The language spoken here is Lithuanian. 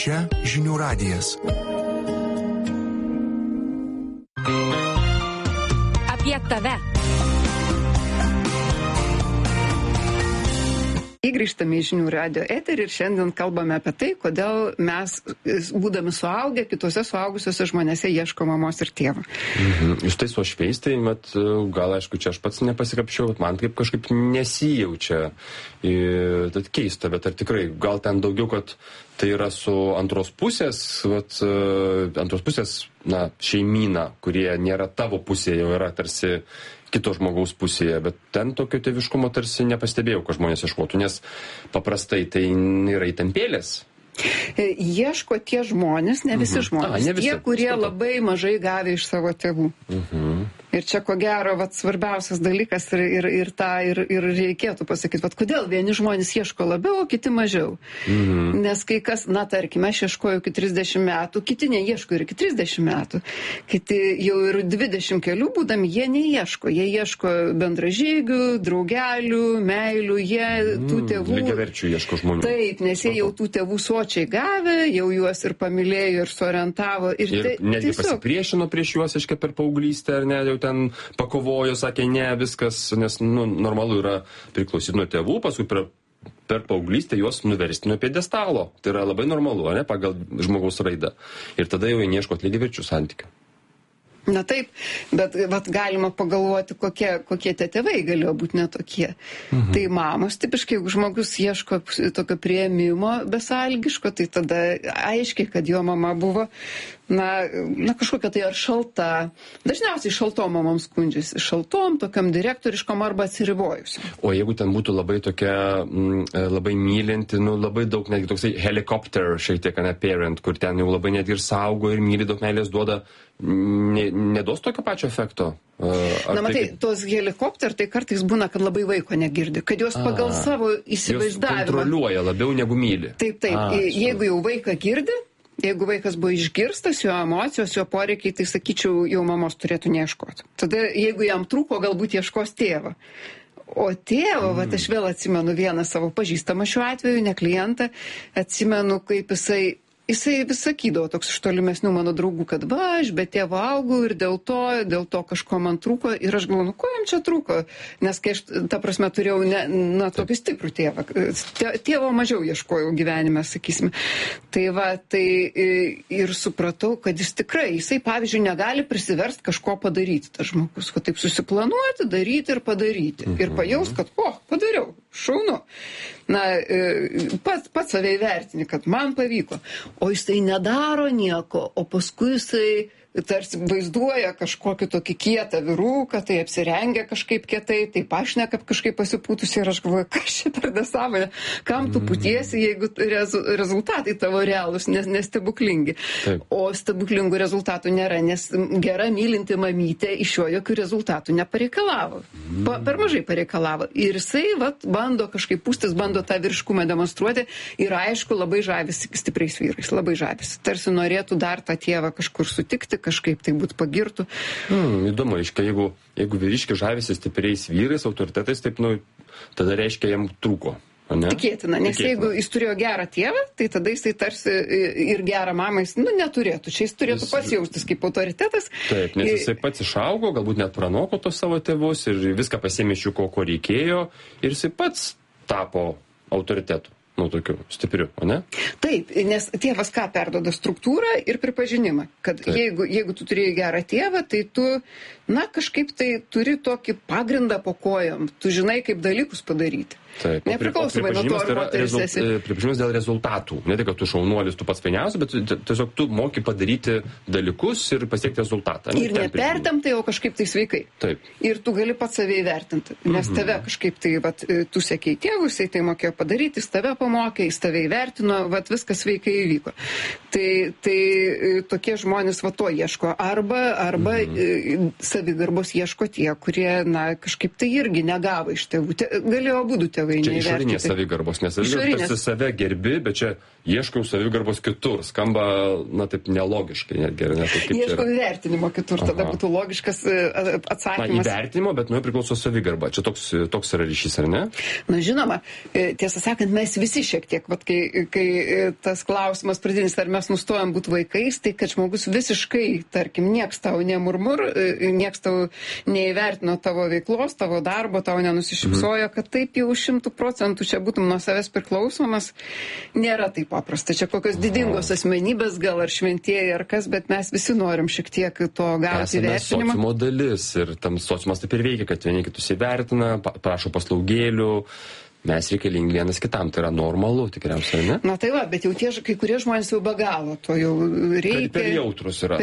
Čia žinių radijas. Apie tave. Grįžtame į žinių radio eterį ir šiandien kalbame apie tai, kodėl mes, būdami suaugę, kitose suaugusiuose žmonėse ieško mamos ir tėvo. Iš tai su ošveis, tai gal aišku, čia aš pats nepasikapčiau, bet man kaip kažkaip nesijaučia. Tad keista, bet ar tikrai, gal ten daugiau, kad tai yra su antros pusės, šeimyna, kurie nėra tavo pusėje, jau yra tarsi kito žmogaus pusėje, bet ten tokio tėviškumo tarsi nepastebėjau, kad žmonės ieškotų, nes paprastai tai yra įtampėlės. Ieško tie žmonės, ne visi žmonės, ne visi. Tie, kurie labai mažai gavė iš savo tėvų. Ir čia ko gero, svarbiausias dalykas ir reikėtų pasakyti, kodėl vieni žmonės ieško labiau, o kiti mažiau. Nes kai kas, tarkime, aš ieškojau iki 30 metų, kiti neieško ir iki 30 metų. Kiti jau ir 20 kelių būdami, jie neieško. Jie ieško bendražygių, draugelių, meilių, jie tų tėvų. Lygiaverčių ieško žmonių. Taip, nes jie jau tų tėvų sočiai gavę, jau juos ir pamylėjo, ir suorientavo. Ir netgi pasipriešino prieš juos, aiškiai, per paauglystę, ar ne, jau ten pakovojo, sakė, ne, viskas, nes normalu yra priklausyti nuo tėvų, paskui per paauglystę juos nuversti nuo pjedestalo. Tai yra labai normalu, ne, pagal žmogaus raidą. Ir tada jau ieško lygiaverčių santykių. Na taip, bet galima pagalvoti, kokie tie tėvai galėjo būti netokie. Tai mamos, tipiškai, jeigu žmogus ieško tokio priėmimo besąlygiško, tai tada aiškiai, kad jo mama buvo, kažkokia tai ar šalta. Dažniausiai šaltom mamom skundžiasi. Šaltom, tokiam direktoriškom arba atsiribojusiam. O jeigu ten būtų labai tokia, labai mylinti, labai daug, netgi toksai helikopter, šiek tiek, parent, kur ten jau labai netgi ir saugo ir myli, daug meilės duoda, neduos tokio pačio efekto? Matai, tos helikopter tai kartais būna, kad labai vaiko negirdi, kad jos pagal savo įsivaizdavimą. Jos kontroliuoja labiau negu myli. Taip, jeigu jau vaiką girdi, jeigu vaikas buvo išgirstas, jo emocijos, jo poreikiai, tai sakyčiau, jau mamos turėtų neieškoti. Tada, jeigu jam trūko, galbūt ieškos tėvą. O tėvo, aš vėl atsimenu vieną savo pažįstamą šiuo atveju, ne klientą, atsimenu, kaip jisai vis sakydavo, toks iš tolimesnių mano draugų, kad aš be tėvo augau ir dėl to kažko man trūko. Ir aš galvoju, ko jam čia trūko? Nes kai aš, ta prasme, turėjau tokį stiprų tėvą. Tėvo mažiau ieškojau gyvenime, sakysime. Tai ir supratau, kad jisai, pavyzdžiui, negali prisiversti kažko padaryti, tas žmogus. Kad taip susiplanuoti, daryti ir padaryti. Ir pajaus, kad, padariau, šaunu. Pats save įvertini, kad man pavyko. O jisai nedaro nieko, o paskui jisai tarsi vaizduoja kažkokį tokį kietą vyruką, tai apsirengia kažkaip kietai, tai pašneka kažkaip pasipūtusi ir aš galvoju, kas čia per nesąmonė, kam tu putiesi, jeigu rezultatai tavo realūs, nes stebuklingi. Taip. O stebuklingų rezultatų nėra, nes gera mylinti mamytė iš jo jokių rezultatų nepareikalavo. Per mažai pareikalavo. Ir jisai bando kažkaip pūstis, bando tą vyriškumą demonstruoti ir aišku labai žavisi stipriais vyrais, labai žavisi. Tarsi norėtų dar tą tėvą kažkur sutikti, kažkaip tai būt pagirtų. Įdomu, jeigu vyriški žavisi stipriais vyrais, autoritetais, taip, tada reiškia, jam trūko. Tikėtina, nes jeigu jis turėjo gerą tėvą, tai tada jisai tarsi ir gerą mamą jis neturėtų. Čia jis turėtų pats jaustis kaip autoritetas. Taip, nes jisai pats išaugo, galbūt net pranoko tos savo tėvus ir viską pasiėmė iš jų, ko reikėjo, ir jisai pats tapo autoritetu. Tokiu stipriu, o ne? Taip, nes tėvas ką perduoda? Struktūrą ir pripažinimą. Kad jeigu tu turėjai gerą tėvą, tai tu, kažkaip tai turi tokį pagrindą po kojom. Tu žinai, kaip dalykus padaryti. Taip. Nepriklausomai nuo to, ar moteris esi. Pripažinimas dėl rezultatų. Ne tik, kad tu šaunuolis, tu pats fainiausias, bet tiesiog tu moki padaryti dalykus ir pasiekti rezultatą. Ir nepertemtai, o kažkaip tai sveikai. Taip. Ir tu gali pats save įvertinti. Nes tave kažkaip tai, tu sekei tėvus, tai mokėjo padaryti, jis tave pamokė, jis tave įvertino, viskas sveikai įvyko. Tai tokie žmonės to ieško. Arba savigarbos ieško tie, kurie, kažkaip tai irgi negavo iš tėvų. Galėjo būdų tėvai. Čia išorinės savigarbos, nes tarsi save gerbi, bet čia ieškau savigarbos kitur. Skamba, na, taip nelogiškai netgi. Ne, taip, ieškau įvertinimo kitur, tada būtų logiškas atsakymas. Na, įvertinimo, bet nuo priklauso savigarba. Čia toks yra ryšys, ar ne? Na, žinoma, tiesą sakant, mes visi šiek tiek, vat, kai tas klausimas pradinis, ar mes nustojam būti vaikais, tai kad žmogus visiškai, tarkim, nieks tau nemurmur, nieks tau neįvertino tavo veiklos, tavo darbo, tau nenusišypsojo, kad taip jau 100% čia būtum nuo savęs priklausomas, nėra taip paprasta. Čia kokios didingos asmenybės, gal ar šventieji, ar kas, bet mes visi norim šiek tiek to gauti įvertinimą. Esame sociumo dalis ir tam sociumas taip ir veikia, kad vieni kitus įvertina, prašo paslaugėlių. Mes reikalingi vienas kitam, tai yra normalu tikriausiai, ne? Na tai va, bet jau kai kurie žmonės jau be galo, to jau reikia. Per jautrus yra.